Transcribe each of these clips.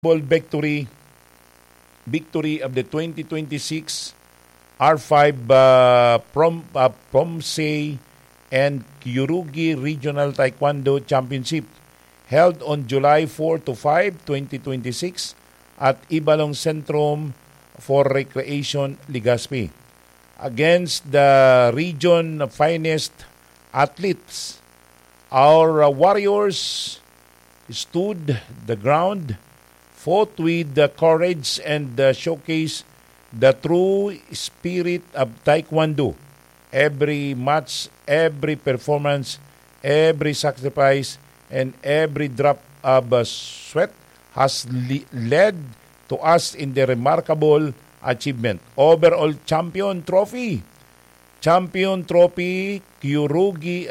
victory of the 2026 R5 Pomsei and Kyorugi Regional Taekwondo Championship held on July 4 to 5, 2026 at Ibalong Centrum for Recreation, Legazpi. Against the region finest athletes, our warriors stood the ground, fought with the courage and showcase the true spirit of Taekwondo. Every match, every performance, every sacrifice, and every drop of sweat has led to us in the remarkable achievement. Overall Champion Trophy, Kyorugi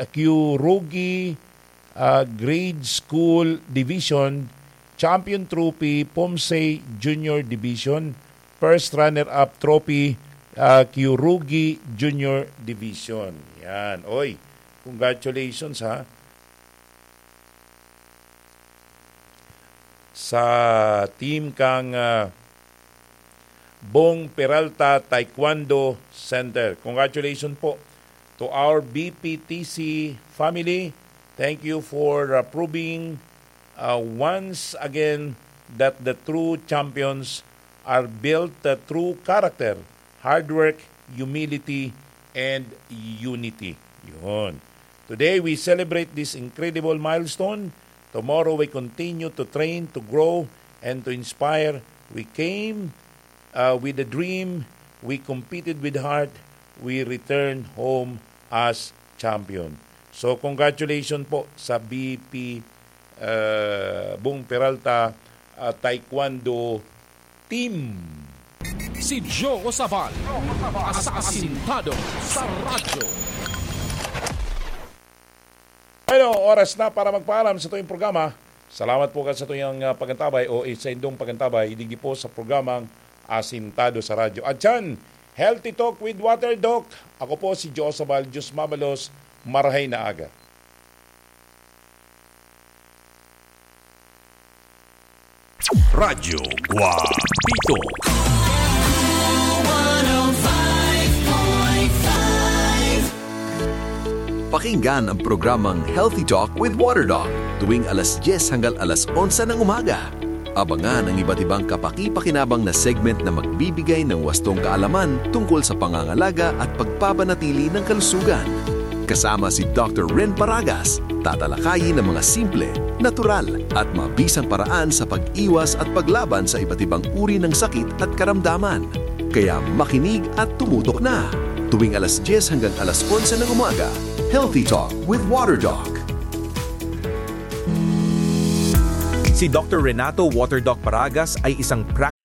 Grade School Division, Champion Trophy, Pomsei Junior Division, first runner-up trophy, Kyorugi Junior Division. Yan. Oy, congratulations ha. Sa team kang Bong Peralta Taekwondo Center. Congratulations po to our BPTC family. Thank you for proving once again that the true champions are built through character, hard work, humility, and unity. Yun. Today, we celebrate this incredible milestone. Tomorrow, we continue to train, to grow, and to inspire. We came with a dream. We competed with heart. We returned home as champion. So, congratulations po sa BP Bong Peralta Taekwondo Team. Si Joe Osabal, asasintado sa radyo. Ano, oras na para magpaalam sa tuwing programa. Salamat po sa tuwing pagantabay o sa indong pagantabay. Hindi po sa programang Asintado sa Radyo. At yan, Healthy Talk with Water Doc. Ako po si Joe Osabal, Diyos Mabalos, marahay na aga. Radyo Guapito. Pakinggan ang programang Healthy Talk with Water Doc tuwing alas 10 hanggang alas 11 ng umaga. Abangan ang iba't ibang kapaki-pakinabang na segment na magbibigay ng wastong kaalaman tungkol sa pangangalaga at pagpapanatili ng kalusugan. Kasama si Dr. Ren Paragas, tatalakayin ng mga simple, natural at mabisang paraan sa pag-iwas at paglaban sa iba't ibang uri ng sakit at karamdaman. Kaya makinig at tumutok na. Tuwing alas 10 hanggang alas 11 ng umaga, Healthy Talk with Water Doc. Si Dr. Renato Water Doc Paragas ay isang